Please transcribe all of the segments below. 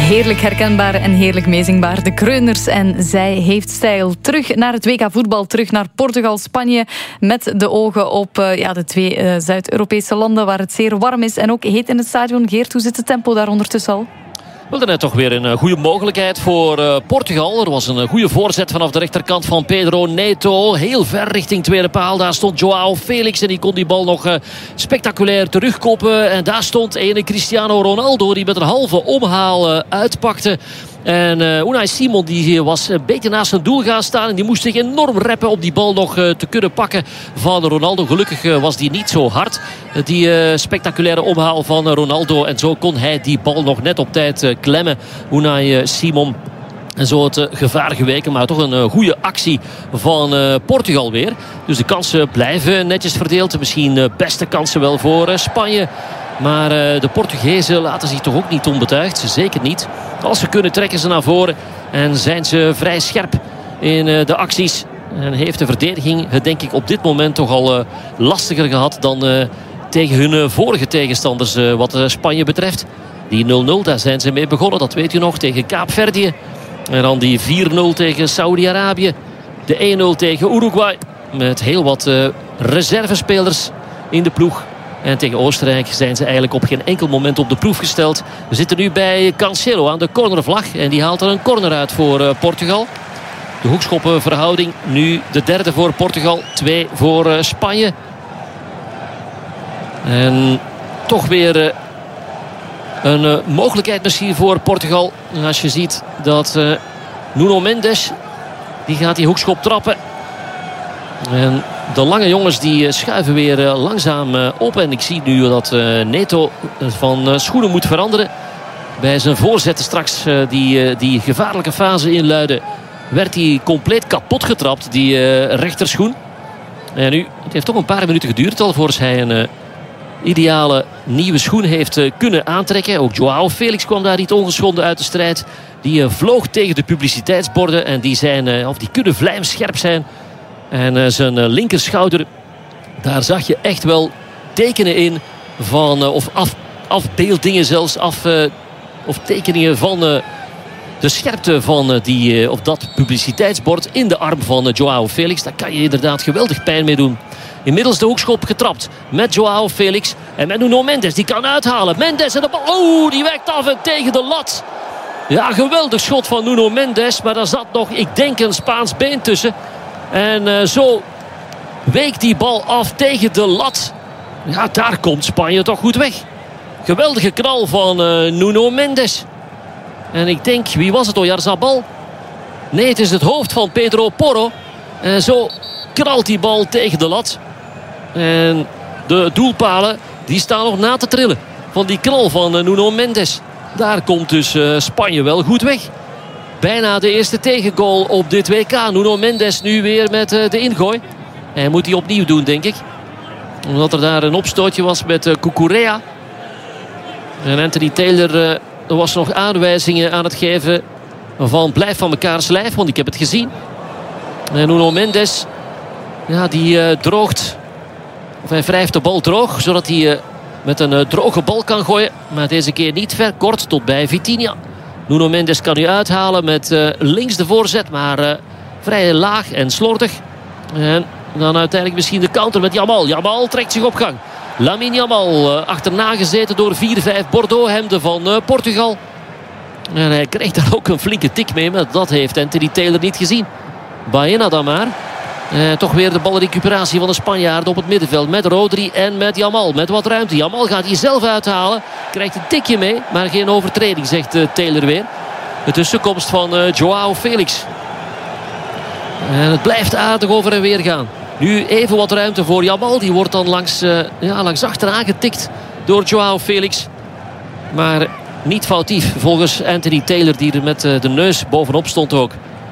Heerlijk herkenbaar en heerlijk meezingbaar. De Kreuners en Zij heeft stijl. Terug naar het WK voetbal, terug naar Portugal, Spanje. Met de ogen op de twee Zuid-Europese landen waar het zeer warm is en ook heet in het stadion. Geert, hoe zit het tempo daar ondertussen al? Wel, daarnet toch weer een goede mogelijkheid voor Portugal. Er was een goede voorzet vanaf de rechterkant van Pedro Neto. Heel ver richting tweede paal. Daar stond Joao Felix en die kon die bal nog spectaculair terugkoppen. En daar stond ene Cristiano Ronaldo die met een halve omhaal uitpakte. En Unai Simon die was een beetje naast zijn doel gaan staan. En die moest zich enorm reppen om die bal nog te kunnen pakken van Ronaldo. Gelukkig was die niet zo hard. Die spectaculaire omhaal van Ronaldo. En zo kon hij die bal nog net op tijd klemmen. Unai Simon. En zo het gevaar geweken. Maar toch een goede actie van Portugal weer. Dus de kansen blijven netjes verdeeld. Misschien beste kansen wel voor Spanje. Maar de Portugezen laten zich toch ook niet onbetuigd. Zeker niet. Als ze kunnen trekken ze naar voren. En zijn ze vrij scherp in de acties. En heeft de verdediging het denk ik op dit moment toch al lastiger gehad dan tegen hun vorige tegenstanders wat Spanje betreft. Die 0-0, daar zijn ze mee begonnen. Dat weet u nog, tegen Kaapverdië. En dan die 4-0 tegen Saudi-Arabië. De 1-0 tegen Uruguay. Met heel wat reservespelers in de ploeg. En tegen Oostenrijk zijn ze eigenlijk op geen enkel moment op de proef gesteld. We zitten nu bij Cancelo aan de cornervlag. En die haalt er een corner uit voor Portugal. De hoekschoppenverhouding nu de derde voor Portugal. 2 voor Spanje. En toch weer een mogelijkheid misschien voor Portugal. Als je ziet dat Nuno Mendes, die gaat die hoekschop trappen. En de lange jongens die schuiven weer langzaam op. En ik zie nu dat Neto van schoenen moet veranderen. Bij zijn voorzetten straks die gevaarlijke fase inluiden, werd hij compleet kapot getrapt, die rechterschoen. En nu, het heeft toch een paar minuten geduurd alvorens hij een ideale nieuwe schoen heeft kunnen aantrekken. Ook Joao Felix kwam daar niet ongeschonden uit de strijd. Die vloog tegen de publiciteitsborden en die kunnen vlijmscherp zijn. En zijn linkerschouder, daar zag je echt wel tekenen in van, of afbeeldingen zelfs, of tekeningen van de scherpte van dat publiciteitsbord in de arm van Joao Felix. Daar kan je inderdaad geweldig pijn mee doen. Inmiddels de hoekschop getrapt met Joao Felix en met Nuno Mendes. Die kan uithalen. Mendes en de bal. Die wijkt af en tegen de lat. Ja, geweldig schot van Nuno Mendes. Maar daar zat nog, ik denk, een Spaans been tussen. En zo week die bal af tegen de lat. Ja, daar komt Spanje toch goed weg. Geweldige knal van Nuno Mendes. En ik denk, wie was het? Oyarzabal? Nee, het is het hoofd van Pedro Porro. En zo knalt die bal tegen de lat. En de doelpalen, die staan nog na te trillen van die knal van Nuno Mendes. Daar komt dus Spanje wel goed weg. Bijna de eerste tegengoal op dit WK. Nuno Mendes nu weer met de ingooi. En moet hij opnieuw doen, denk ik. Omdat er daar een opstootje was met Cucurella. En Anthony Taylor er was nog aanwijzingen aan het geven van blijf van mekaars lijf. Want ik heb het gezien. En Nuno Mendes, ja, die droogt. Of hij wrijft de bal droog. Zodat hij met een droge bal kan gooien. Maar deze keer niet ver. Kort tot bij Vitinha. Nuno Mendes kan nu uithalen met links de voorzet. Maar vrij laag en slordig. En dan uiteindelijk misschien de counter met Yamal. Yamal trekt zich op gang. Lamine Yamal achterna gezeten door 4-5 Bordeaux-hemden van Portugal. En hij kreeg daar ook een flinke tik mee. Maar dat heeft Anthony Taylor niet gezien. Baena dan maar. Toch weer de balrecuperatie van de Spanjaarden op het middenveld. Met Rodri en met Yamal. Met wat ruimte. Yamal gaat hier zelf uithalen. Krijgt een tikje mee. Maar geen overtreding, zegt Taylor weer. De tussenkomst van Joao Felix. En het blijft aardig over en weer gaan. Nu even wat ruimte voor Yamal. Die wordt dan langs achteraan getikt door Joao Felix. Maar niet foutief volgens Anthony Taylor, die er met de neus bovenop stond ook.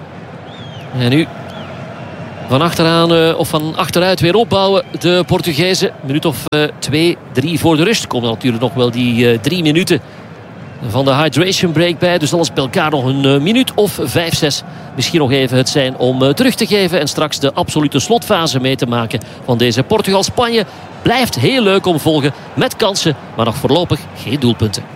En nu van achteruit weer opbouwen de Portugezen. Een minuut of 2, 3 voor de rust. Komen natuurlijk nog wel die 3 minuten van de hydration break bij. Dus alles bij elkaar nog een minuut of 5, 6. Misschien nog even het zijn om terug te geven. En straks de absolute slotfase mee te maken van deze Portugal-Spanje. Blijft heel leuk om te volgen met kansen. Maar nog voorlopig geen doelpunten.